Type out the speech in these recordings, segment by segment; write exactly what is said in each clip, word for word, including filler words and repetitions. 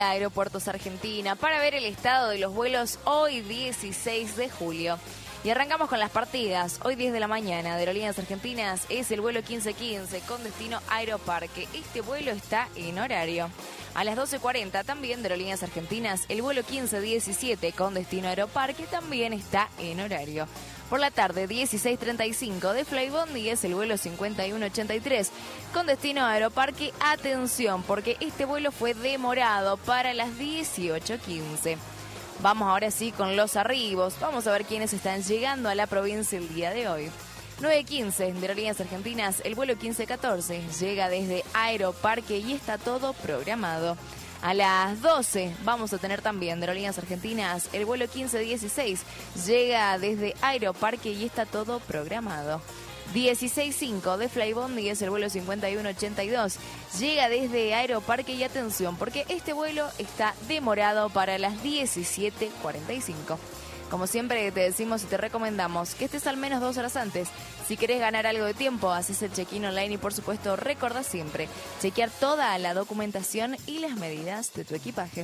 Aeropuertos Argentina para ver el estado de los vuelos hoy dieciséis de julio. Y arrancamos con las partidas. Hoy diez de la mañana de Aerolíneas Argentinas es el vuelo quince quince con destino Aeroparque. Este vuelo está en horario. A las doce cuarenta también de Aerolíneas Argentinas el vuelo quince diecisiete con destino Aeroparque también está en horario. Por la tarde, dieciséis treinta y cinco de Flybondi es el vuelo cincuenta y uno ochenta y tres con destino Aeroparque. Atención, porque este vuelo fue demorado para las dieciocho quince. Vamos ahora sí con los arribos. Vamos a ver quiénes están llegando a la provincia el día de hoy. nueve quince de Aerolíneas Argentinas, el vuelo quince catorce llega desde Aeroparque y está todo programado. A las doce vamos a tener también de Aerolíneas Argentinas el vuelo quince dieciséis, llega desde Aeroparque y está todo programado. dieciséis cinco de Flybondi es el vuelo cincuenta y uno ochenta y dos, llega desde Aeroparque y atención porque este vuelo está demorado para las diecisiete cuarenta y cinco. Como siempre te decimos y te recomendamos que estés al menos dos horas antes. Si querés ganar algo de tiempo, haces el check-in online y por supuesto recordá siempre chequear toda la documentación y las medidas de tu equipaje.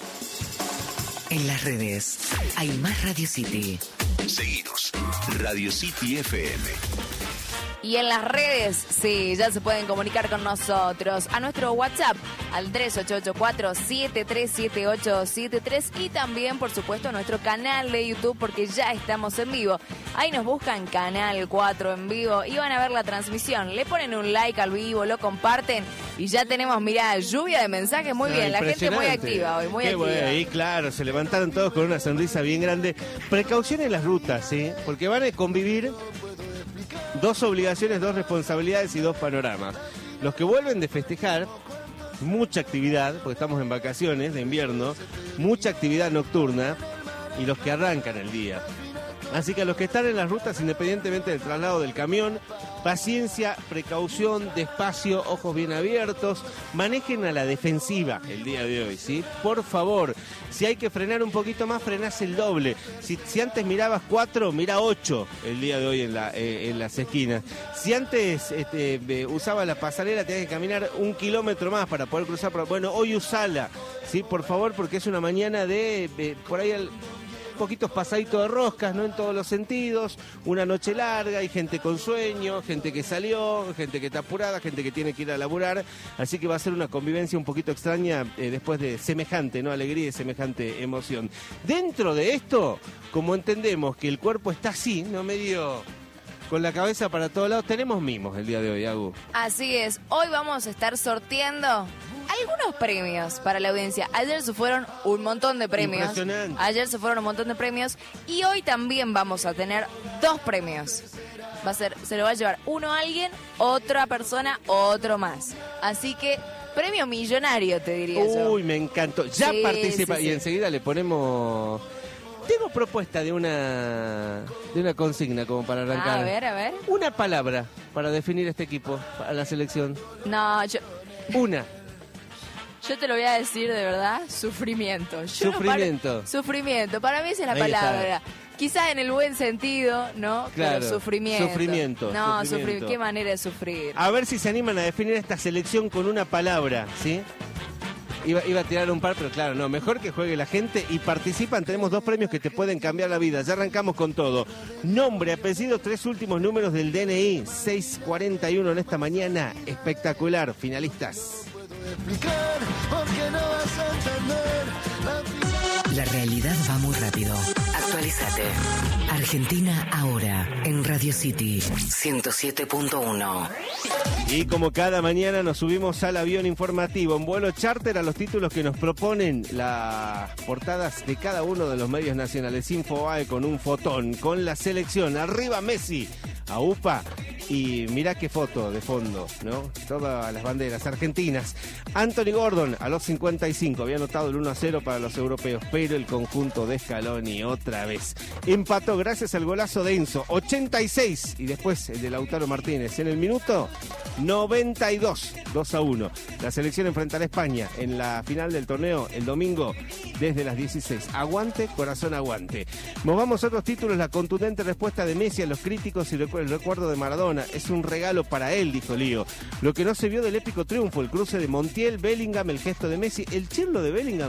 En las redes hay más Radio City. Seguinos, Radio City F M. Y en las redes, sí, ya se pueden comunicar con nosotros a nuestro WhatsApp al tres ocho ocho cuatro, siete tres siete ocho siete tres y también, por supuesto, a nuestro canal de YouTube porque ya estamos en vivo. Ahí nos buscan Canal cuatro en vivo y van a ver la transmisión. Le ponen un like al vivo, lo comparten y ya tenemos, mirá, lluvia de mensajes. Muy No, bien, la gente muy activa hoy, muy Qué activa. bueno, y claro, se levantaron todos con una sonrisa bien grande. Precaución en las rutas, ¿sí? Porque van a convivir dos obligaciones, dos responsabilidades y dos panoramas. Los que vuelven de festejar, mucha actividad, porque estamos en vacaciones de invierno, mucha actividad nocturna, y los que arrancan el día. Así que a los que están en las rutas, independientemente del traslado del camión, paciencia, precaución, despacio, ojos bien abiertos, manejen a la defensiva el día de hoy, ¿sí? Por favor, si hay que frenar un poquito más, frenás el doble. Si, si antes mirabas cuatro, mira ocho el día de hoy en, la, eh, en las esquinas. Si antes este, eh, usaba la pasarela, tenías que caminar un kilómetro más para poder cruzar. Por, bueno, hoy usala, ¿sí? Por favor, porque es una mañana de, de por ahí al... poquitos pasaditos de roscas, no en todos los sentidos, una noche larga, hay gente con sueño, gente que salió, gente que está apurada, gente que tiene que ir a laburar, así que va a ser una convivencia un poquito extraña eh, después de semejante, ¿no? Alegría y semejante emoción. Dentro de esto, como entendemos que el cuerpo está así, no medio con la cabeza para todos lados, tenemos mimos el día de hoy, Agu. Así es, hoy vamos a estar sorteando algunos premios para la audiencia. Ayer se fueron un montón de premios. Impresionante. Ayer se fueron un montón de premios y hoy también vamos a tener dos premios. Va a ser, se lo va a llevar uno a alguien, otra persona, otro más. Así que premio millonario, te diría yo. Uy, me encantó. Ya Sí, participa sí, y sí. enseguida le ponemos. Tengo propuesta de una de una consigna como para arrancar. A ver, a ver. Una palabra para definir este equipo a la selección. No, yo, Una. yo te lo voy a decir de verdad, sufrimiento. Yo no Sufrimiento. paro- sufrimiento, para mí esa es la Ahí está. palabra. Quizás en el buen sentido, ¿no? Claro, Pero sufrimiento. sufrimiento, No, sufrimiento. sufrir, qué manera de sufrir. A ver si se animan a definir esta selección con una palabra, ¿sí? Iba, iba a tirar un par, pero claro, no, mejor que juegue la gente y participan. Tenemos dos premios que te pueden cambiar la vida. Ya arrancamos con todo. Nombre, apellido, tres últimos números del D N I. seis cuarenta y uno en esta mañana. Espectacular. Finalistas. La realidad va muy rápido. Actualízate. Argentina ahora en Radio City ciento siete punto uno. Y como cada mañana nos subimos al avión informativo en vuelo charter a los títulos que nos proponen las portadas de cada uno de los medios nacionales. Infobae con un fotón, con la selección. Arriba Messi, AUPA. Y mirá qué foto de fondo, ¿no? Todas las banderas argentinas. Anthony Gordon a los cincuenta y cinco había anotado el uno a cero para los europeos, pero el conjunto de Scaloni otra vez empató gracias al golazo de Enzo, ochenta y seis, y después el de Lautaro Martínez en el minuto noventa y dos, dos a uno. La selección enfrentará a España en la final del torneo el domingo desde las dieciséis. Aguante, corazón, aguante. Movamos a otros títulos. La contundente respuesta de Messi a los críticos y el recuerdo de Maradona. Es un regalo para él, dijo Lío. Lo que no se vio del épico triunfo, el cruce de Montiel, Bellingham, el gesto de Messi, el chirlo de Bellingham